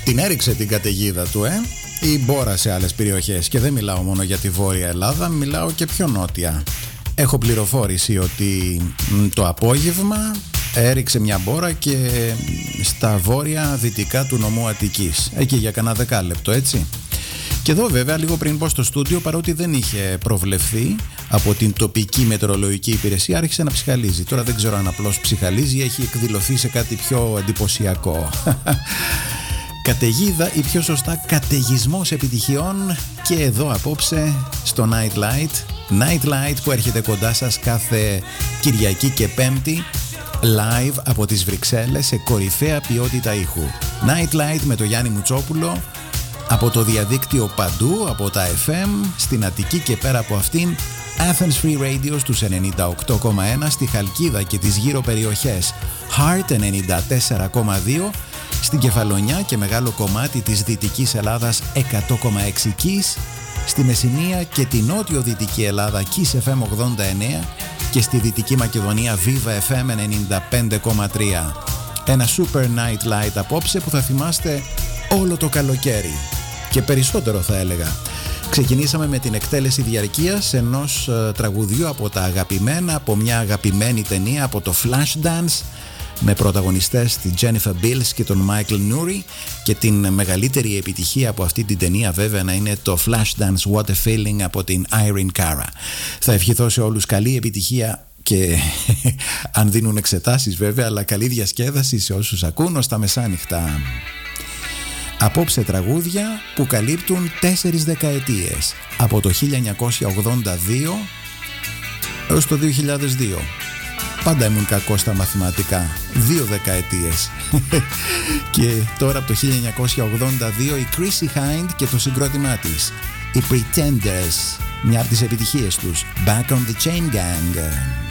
Την έριξε την καταιγίδα του, ή μπόρα σε άλλες περιοχές. Και δεν μιλάω μόνο για τη Βόρεια Ελλάδα, μιλάω και πιο νότια. Έχω πληροφόρηση ότι το απόγευμα έριξε μια μπόρα και στα βόρεια δυτικά του νομού Αττικής. Εκεί για κανένα δεκάλεπτο, έτσι. Και εδώ βέβαια λίγο πριν μπω στο στούντιο, παρότι δεν είχε προβλεφθεί από την τοπική μετεωρολογική υπηρεσία, άρχισε να ψυχαλίζει. Τώρα δεν ξέρω αν απλώς ψυχαλίζει ή έχει εκδηλωθεί σε κάτι πιο εντυπωσιακό. Καταιγίδα ή πιο σωστά καταιγισμός επιτυχιών και εδώ απόψε στο Night Light που έρχεται κοντά σας κάθε Κυριακή και Πέμπτη live από τις Βρυξέλλες σε κορυφαία ποιότητα ήχου. Night Light με το Γιάννη Μουτσόπουλο από το διαδίκτυο παντού, από τα FM στην Αττική και πέρα από αυτήν Athens Free Radio στους 98,1 στη Χαλκίδα και τις γύρω περιοχές, Heart 94,2 στην Κεφαλονιά και μεγάλο κομμάτι της Δυτικής Ελλάδας 100,6 Kiss, στη Μεσσηνία και τη νότιο-δυτική Ελλάδα Kiss FM 89 και στη Δυτική Μακεδονία Viva FM 95,3. Ένα super night light απόψε που θα θυμάστε όλο το καλοκαίρι και περισσότερο θα έλεγα. Ξεκινήσαμε με την εκτέλεση διαρκείας ενός τραγουδιού από τα αγαπημένα, από μια αγαπημένη ταινία, από το Flashdance, με πρωταγωνιστές τη Jennifer Beals και τον Michael Nouri, και την μεγαλύτερη επιτυχία από αυτή την ταινία βέβαια να είναι το Flashdance What a Feeling από την Irene Cara. Θα ευχηθώ σε όλους καλή επιτυχία και αν δίνουν εξετάσεις βέβαια, αλλά καλή διασκέδαση σε όσους ακούν ως τα μεσάνυχτα. Απόψε τραγούδια που καλύπτουν 4 δεκαετίες, από το 1982 έως το 2002. Πάντα ήμουν κακός στα μαθηματικά, 2 δεκαετίες. Και τώρα από το 1982 η Chrissy Hind και το συγκρότημά της, οι Pretenders, μια από τις επιτυχίες τους, Back on the Chain Gang.